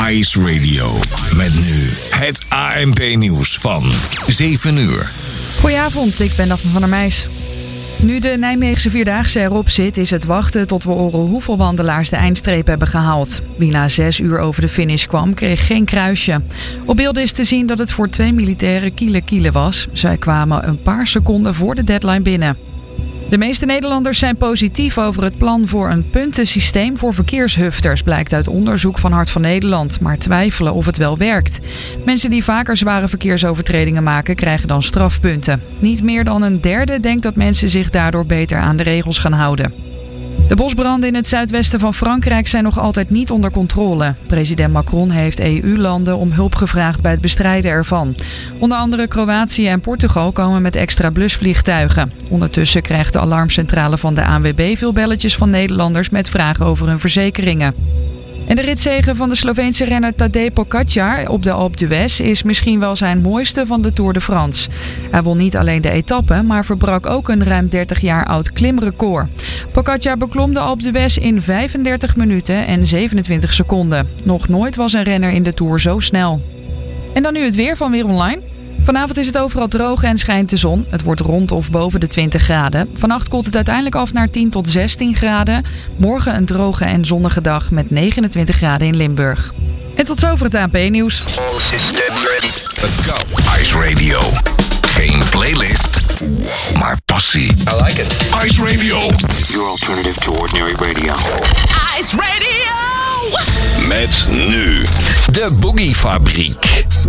Ice Radio. Met nu het ANP-nieuws van 7 uur. Goedenavond, ik ben Daphne van der Meijs. Nu de Nijmeegse Vierdaagse erop zit, is het wachten tot we horen hoeveel wandelaars de eindstreep hebben gehaald. Wie na 6 uur over de finish kwam, kreeg geen kruisje. Op beelden is te zien dat het voor 2 militairen kiele was. Zij kwamen een paar seconden voor de deadline binnen. De meeste Nederlanders zijn positief over het plan voor een puntensysteem voor verkeershufters, blijkt uit onderzoek van Hart van Nederland, maar twijfelen of het wel werkt. Mensen die vaker zware verkeersovertredingen maken, krijgen dan strafpunten. Niet meer dan een derde denkt dat mensen zich daardoor beter aan de regels gaan houden. De bosbranden in het zuidwesten van Frankrijk zijn nog altijd niet onder controle. President Macron heeft EU-landen om hulp gevraagd bij het bestrijden ervan. Onder andere Kroatië en Portugal komen met extra blusvliegtuigen. Ondertussen krijgt de alarmcentrale van de ANWB veel belletjes van Nederlanders met vragen over hun verzekeringen. En de ritzege van de Sloveense renner Tadej Pogačar op de Alpe d'Huez is misschien wel zijn mooiste van de Tour de France. Hij won niet alleen de etappe, maar verbrak ook een ruim 30 jaar oud klimrecord. Pogačar beklom de Alpe d'Huez in 35 minuten en 27 seconden. Nog nooit was een renner in de Tour zo snel. En dan nu het weer van Weer Online. Vanavond is het overal droog en schijnt de zon. Het wordt rond of boven de 20 graden. Vannacht koelt het uiteindelijk af naar 10 tot 16 graden. Morgen een droge en zonnige dag met 29 graden in Limburg. En tot zover het ANP-nieuws. Let's go. Ice Radio. Geen playlist, maar passie. I like it. Ice Radio. Your alternative to ordinary radio. Ice Radio! Met nu De Boogie Fabriek.